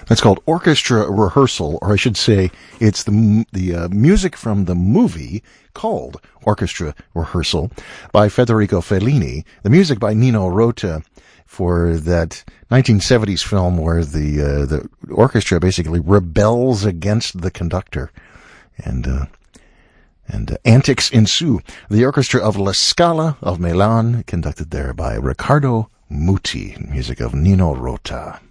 That's called Orchestra Rehearsal, or I should say, it's the music from the movie called Orchestra Rehearsal by Federico Fellini. The music by Nino Rota for that 1970s film where the orchestra basically rebels against the conductor, and antics ensue. The orchestra of La Scala of Milan, conducted there by Riccardo Muti, music of Nino Rota.